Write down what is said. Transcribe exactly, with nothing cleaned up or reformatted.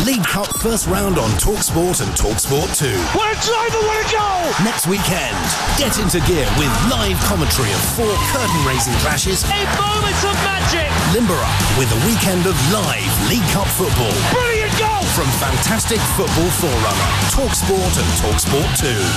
League Cup first round on TalkSport and TalkSport two. What a driver, what a goal! Next weekend, get into gear with live commentary of four curtain-raising clashes. A moment of magic! Limber up with a weekend of live League Cup football. Brilliant goal! From fantastic football forerunner, TalkSport and TalkSport two.